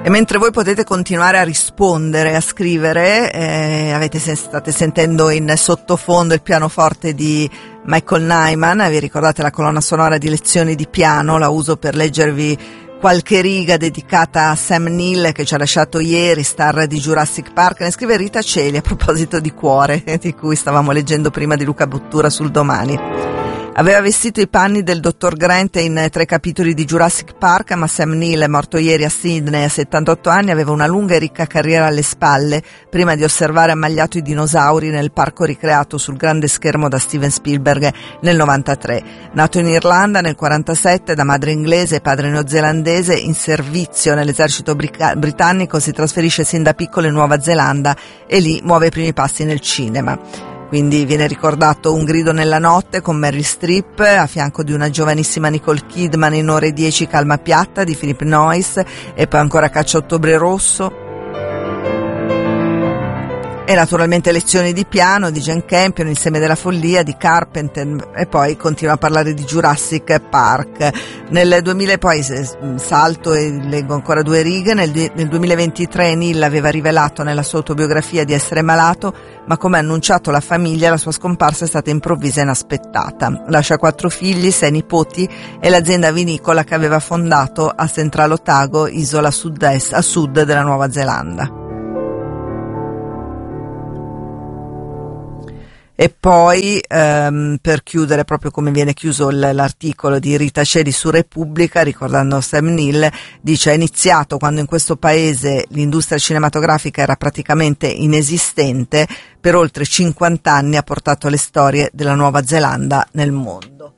E mentre voi potete continuare a rispondere, a scrivere, state sentendo in sottofondo il pianoforte di Michael Nyman. Vi ricordate la colonna sonora di Lezioni di piano? La uso per leggervi qualche riga dedicata a Sam Neill, che ci ha lasciato ieri, star di Jurassic Park. Ne scrive Rita Celi a proposito di Cuore, di cui stavamo leggendo prima di Luca Bottura sul Domani. Aveva vestito i panni del dottor Grant in 3 capitoli di Jurassic Park, ma Sam Neill, morto ieri a Sydney a 78 anni, aveva una lunga e ricca carriera alle spalle prima di osservare ammagliato i dinosauri nel parco ricreato sul grande schermo da Steven Spielberg nel 93. Nato in Irlanda nel 47, da madre inglese e padre neozelandese, in servizio nell'esercito britannico, si trasferisce sin da piccolo in Nuova Zelanda e lì muove i primi passi nel cinema. Quindi viene ricordato Un grido nella notte con Meryl Streep a fianco di una giovanissima Nicole Kidman in Ore 10 calma piatta di Philip Noyce, e poi ancora Caccia Ottobre Rosso. E naturalmente Lezioni di piano di Jane Campion, Il seme della follia di Carpenter, e poi continua a parlare di Jurassic Park. Nel 2000 poi salto e leggo ancora 2 righe. Nel 2023 Neil aveva rivelato nella sua autobiografia di essere malato, ma come ha annunciato la famiglia, la sua scomparsa è stata improvvisa e inaspettata. Lascia 4 figli, 6 nipoti e l'azienda vinicola che aveva fondato a Central Otago, isola a sud della Nuova Zelanda. E poi per chiudere, proprio come viene chiuso l'articolo di Rita Celi su Repubblica, ricordando Sam Neill, dice: è iniziato quando in questo paese l'industria cinematografica era praticamente inesistente, per oltre 50 anni ha portato le storie della Nuova Zelanda nel mondo.